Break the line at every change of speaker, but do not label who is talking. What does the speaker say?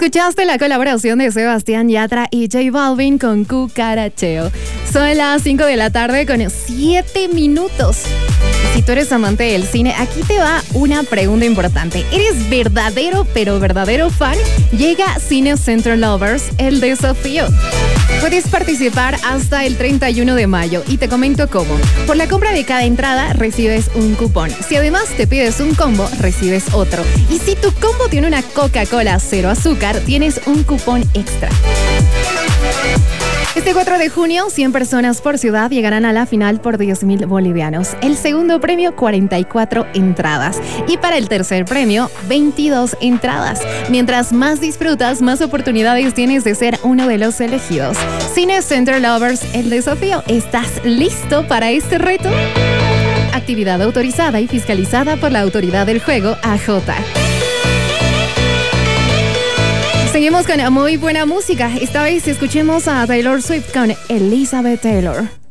Escuchaste la colaboración de Sebastián Yatra y J Balvin con Cucaracheo. Son las 5 de la tarde con 7 minutos. Si tú eres amante del cine, aquí te va una pregunta importante. ¿Eres verdadero, pero verdadero fan? Llega Cine Center Lovers, el desafío. Puedes participar hasta el 31 de mayo y te comento cómo. Por la compra de cada entrada recibes un cupón. Si además te pides un combo, recibes otro. Y si tu combo tiene una Coca-Cola cero azúcar, tienes un cupón extra. Este 4 de junio, 100 personas por ciudad llegarán a la final por 10,000 bolivianos. El segundo premio, 44 entradas. Y para el tercer premio, 22 entradas. Mientras más disfrutas, más oportunidades tienes de ser uno de los elegidos. Cine Center Lovers, el desafío. ¿Estás listo para este reto? Actividad autorizada y fiscalizada por la Autoridad del Juego, AJ. Seguimos con muy buena música. Esta vez escuchemos a Taylor Swift con Elizabeth Taylor.